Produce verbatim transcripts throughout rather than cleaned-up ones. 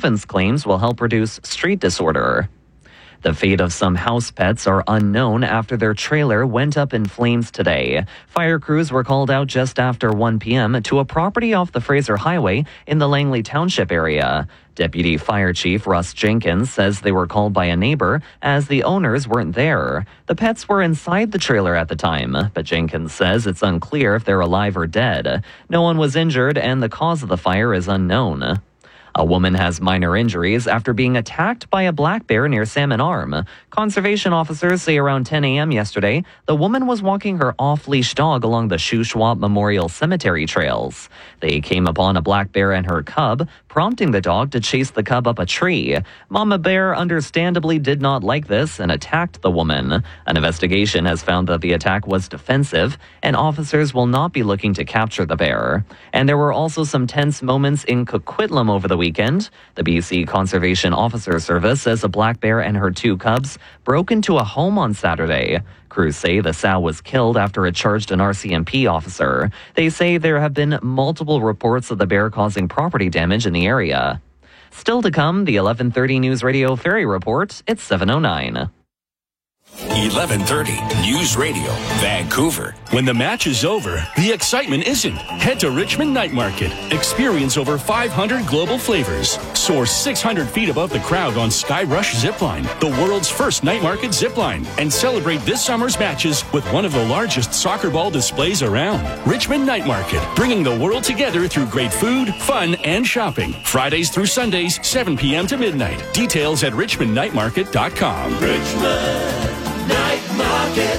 participants' claims will help reduce street disorder. The fate of some house pets are unknown after their trailer went up in flames today. Fire crews were called out just after one p.m. to a property off the Fraser Highway in the Langley Township area. Deputy Fire Chief Russ Jenkins says they were called by a neighbor as the owners weren't there. The pets were inside the trailer at the time, but Jenkins says it's unclear if they're alive or dead. No one was injured and the cause of the fire is unknown. A woman has minor injuries after being attacked by a black bear near Salmon Arm. Conservation officers say around ten a.m. yesterday, the woman was walking her off-leash dog along the Shuswap Memorial Cemetery trails. They came upon a black bear and her cub, prompting the dog to chase the cub up a tree. Mama Bear understandably did not like this and attacked the woman. An investigation has found that the attack was defensive, and officers will not be looking to capture the bear. And there were also some tense moments in Coquitlam over the weekend. Weekend. The B C Conservation Officer Service says a black bear and her two cubs broke into a home on Saturday. Crews say the sow was killed after it charged an R C M P officer. They say there have been multiple reports of the bear causing property damage in the area. Still to come, the eleven thirty News Radio Ferry Report. It's seven oh nine. eleven thirty News Radio, Vancouver. When the match is over, the excitement isn't. Head to Richmond Night Market. Experience over five hundred global flavors. Soar six hundred feet above the crowd on Sky Rush Zipline, the world's first night market zipline. And celebrate this summer's matches with one of the largest soccer ball displays around. Richmond Night Market, bringing the world together through great food, fun, and shopping. Fridays through Sundays, seven p.m. to midnight. Details at richmond night market dot com. Richmond Night Market.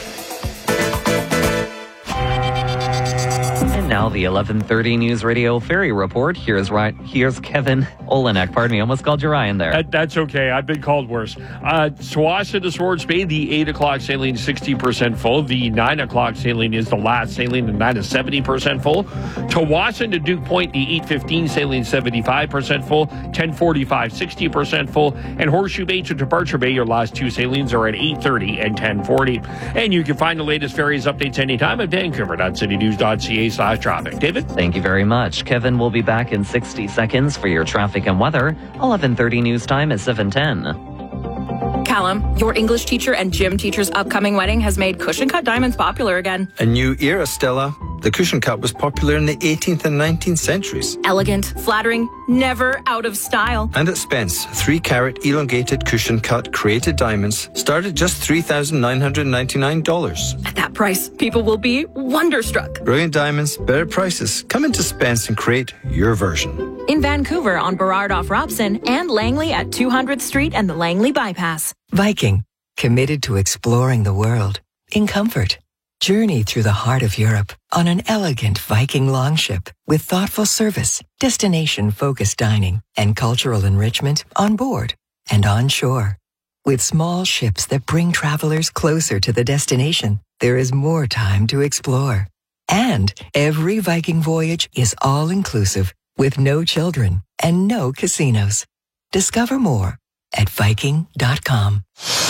And now the eleven thirty News Radio Ferry Report. Here's right. Here's Kevin Olenek. Pardon me, almost called you Ryan there. That, that's okay. I've been called worse. Uh, Tsawwassen to Swords Bay, the eight o'clock sailing is sixty percent full. The nine o'clock sailing is the last sailing, and that is seventy percent full. Tsawwassen to Duke Point, the eight fifteen sailing seventy-five percent full. ten forty-five, sixty percent full. And Horseshoe Bay to Departure Bay, your last two sailings are at eight thirty and ten forty. And you can find the latest ferries updates anytime at vancouver dot city news dot c a slash traffic. David? Thank you very much. Kevin will be back in sixty seconds for your traffic and weather. eleven thirty news time is seven ten. Callum, your English teacher and gym teacher's upcoming wedding has made cushion cut diamonds popular again. A new era, Stella. The cushion cut was popular in the eighteenth and nineteenth centuries. Elegant, flattering, never out of style. And at Spence, three carat elongated cushion cut created diamonds start at just three thousand nine hundred ninety-nine dollars. At that price, people will be wonderstruck. Brilliant diamonds, better prices. Come into Spence and create your version. In Vancouver on Burrard off Robson and Langley at two hundredth Street and the Langley Bypass. Viking, committed to exploring the world in comfort. Journey through the heart of Europe on an elegant Viking longship with thoughtful service, destination-focused dining, and cultural enrichment on board and on shore. With small ships that bring travelers closer to the destination, there is more time to explore. And every Viking voyage is all-inclusive with no children and no casinos. Discover more at viking dot com.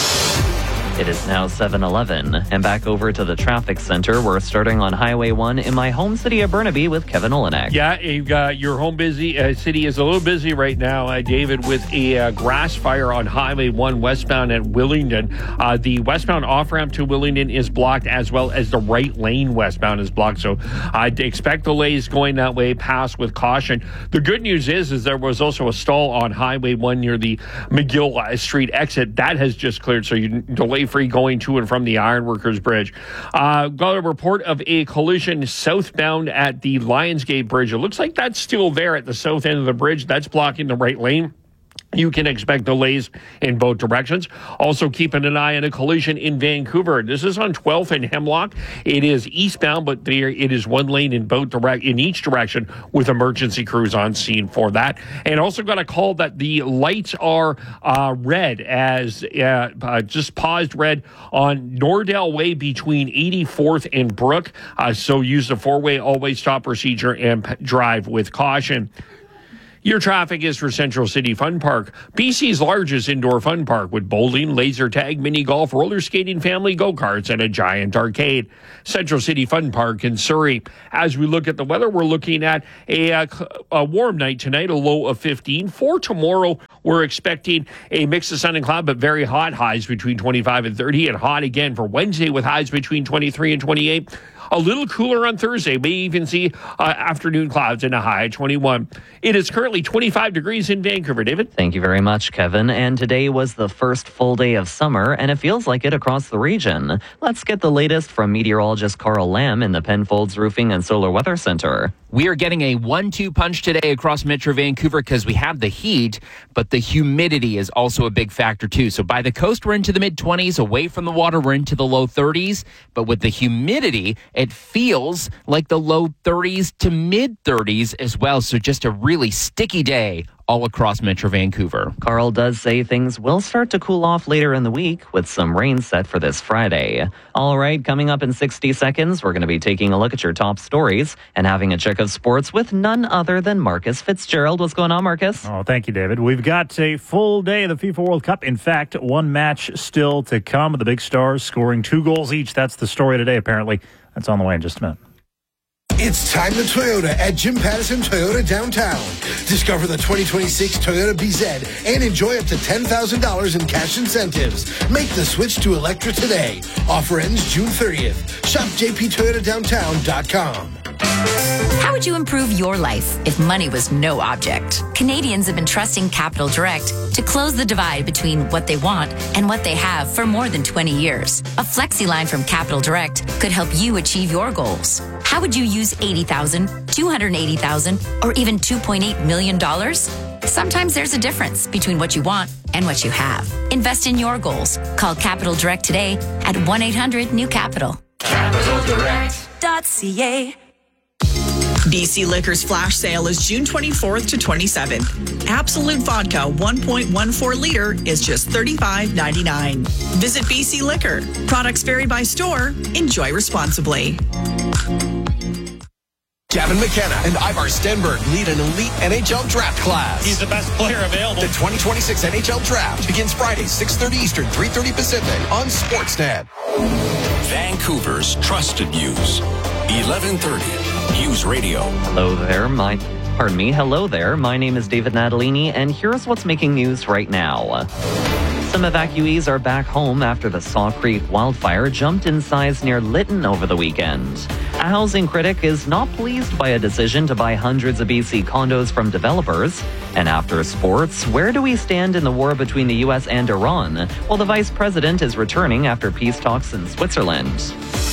It is now seven eleven, and back over to the traffic center. We're starting on Highway one in my home city of Burnaby with Kevin Olenek. Yeah, you've got your home busy uh, city is a little busy right now, uh, David, with a uh, grass fire on Highway one westbound at Willingdon. Uh, the westbound off-ramp to Willingdon is blocked, as well as the right lane westbound is blocked. So I'd expect delays going that way. Pass with caution. The good news is, is there was also a stall on Highway one near the McGill Street exit. That has just cleared, so you delay free going to and from the Ironworkers Bridge. Uh, got a report of a collision southbound at the Lionsgate Bridge. It looks like that's still there at the south end of the bridge. That's blocking the right lane. You can expect delays in both directions. Also, keeping an eye on a collision in Vancouver. This is on twelfth and Hemlock. It is eastbound, but there it is one lane in both direct in each direction with emergency crews on scene for that. And also got a call that the lights are uh, red as uh, uh, just paused red on Nordell Way between eighty-fourth and Brook. Uh, so use the four-way always stop procedure and p- drive with caution. Your traffic is for Central City Fun Park, B C's largest indoor fun park with bowling, laser tag, mini golf, roller skating, family go-karts, and a giant arcade. Central City Fun Park in Surrey. As we look at the weather, we're looking at a, a, a warm night tonight, a low of fifteen. For tomorrow, we're expecting a mix of sun and cloud, but very hot, highs between twenty-five and thirty, and hot again for Wednesday with highs between twenty-three and twenty-eight. A little cooler on Thursday. May even see uh, afternoon clouds and a high at twenty-one. It is currently twenty-five degrees in Vancouver. David? Thank you very much, Kevin. And today was the first full day of summer, and it feels like it across the region. Let's get the latest from meteorologist Carl Lamb in the Penfolds Roofing and Solar Weather Center. We are getting a one two punch today across Metro Vancouver because we have the heat, but the humidity is also a big factor too. So by the coast, we're into the mid-twenties. Away from the water, we're into the low thirties. But with the humidity, it feels like the low thirties to mid-thirties as well. So just a really sticky day all across Metro Vancouver. Carl does say things will start to cool off later in the week with some rain set for this Friday. All right, coming up in sixty seconds, we're going to be taking a look at your top stories and having a check of sports with none other than Marcus Fitzgerald. What's going on, Marcus? Oh, thank you, David. We've got a full day of the FIFA World Cup. In fact, one match still to come. The big stars scoring two goals each. That's the story today, apparently. That's on the way in just a minute. It's time to Toyota at Jim Pattison Toyota Downtown. Discover the twenty twenty-six Toyota B Z and enjoy up to ten thousand dollars in cash incentives. Make the switch to Electra today. Offer ends June thirtieth. Shop j p toyota downtown dot com. How would you improve your life if money was no object? Canadians have been trusting Capital Direct to close the divide between what they want and what they have for more than twenty years. A flexi line from Capital Direct could help you achieve your goals. How would you use eighty thousand dollars, two hundred eighty thousand dollars, or even two point eight million dollars? Sometimes there's a difference between what you want and what you have. Invest in your goals. Call Capital Direct today at one eight hundred new capital. capital direct dot c a. B C Liquor's flash sale is June twenty-fourth to twenty-seventh. Absolute vodka one point one four liter is just thirty-five ninety-nine. Visit B C Liquor. Products vary by store. Enjoy responsibly. Gavin McKenna and Ivar Stenberg lead an elite N H L draft class. He's the best player available. The twenty twenty-six N H L draft begins Friday, six thirty Eastern, three thirty Pacific on Sportsnet. Vancouver's trusted news. eleven thirty News Radio. Hello there, my... Pardon me. Hello there. My name is David Natalini, and here's what's making news right now. Some evacuees are back home after the Saw Creek wildfire jumped in size near Lytton over the weekend. A housing critic is not pleased by a decision to buy hundreds of B C condos from developers. And after sports, where do we stand in the war between the U S and Iran? Well, the vice president is returning after peace talks in Switzerland.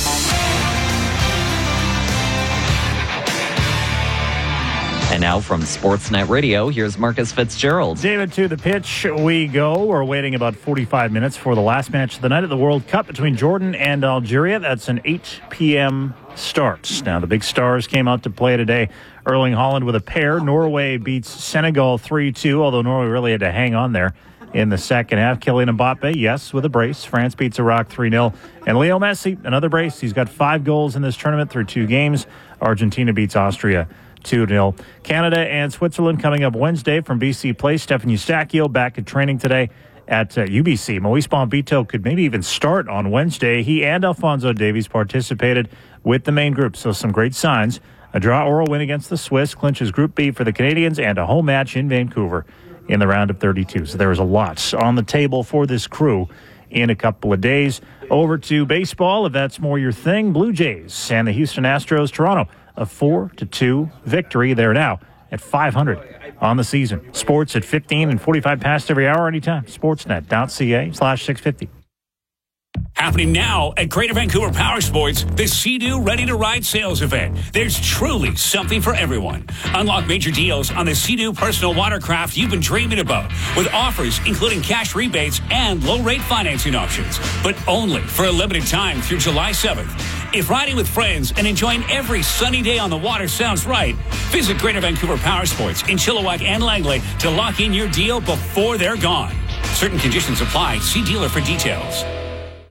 And now from Sportsnet Radio, here's Marcus Fitzgerald. David, to the pitch we go. We're waiting about forty-five minutes for the last match of the night of the World Cup between Jordan and Algeria. That's an eight p.m. start. Now, the big stars came out to play today. Erling Haaland with a pair. Norway beats Senegal three two, although Norway really had to hang on there in the second half. Kylian Mbappe, yes, with a brace. France beats Iraq three nil. And Leo Messi, another brace. He's got five goals in this tournament through two games. Argentina beats Austria two nil. Canada and Switzerland coming up Wednesday from B C Place. Stefan Eustachio back at training today at uh, U B C. Moise Bombito could maybe even start on Wednesday. He and Alphonso Davies participated with the main group, so some great signs. A draw or a win against the Swiss clinches Group B for the Canadians and a home match in Vancouver in the round of thirty-two. So there is a lot on the table for this crew in a couple of days. Over to baseball, if that's more your thing. Blue Jays and the Houston Astros, Toronto. A four to two victory. They're now at five hundred on the season. Sports at fifteen and forty-five past every hour anytime. Sportsnet.ca slash 650. Happening now at Greater Vancouver Power Sports, the Sea-Doo Ready to Ride sales event. There's truly something for everyone. Unlock major deals on the Sea-Doo personal watercraft you've been dreaming about, with offers including cash rebates and low-rate financing options, but only for a limited time through July seventh. If riding with friends and enjoying every sunny day on the water sounds right, visit Greater Vancouver Power Sports in Chilliwack and Langley to lock in your deal before they're gone. Certain conditions apply. See dealer for details.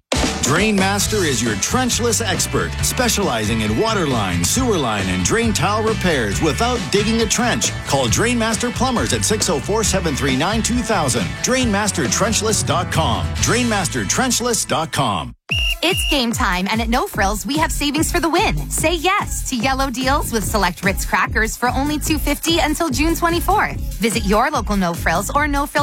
Drainmaster is your trenchless expert, specializing in water line, sewer line, and drain tile repairs without digging a trench. Call Drainmaster Plumbers at six oh four, seven three nine, two thousand. Drainmaster Trenchless dot com. Drainmaster Trenchless dot com. It's game time, and at No Frills, we have savings for the win. Say yes to yellow deals with select Ritz crackers for only two dollars and fifty cents until June twenty-fourth. Visit your local No Frills or No Frills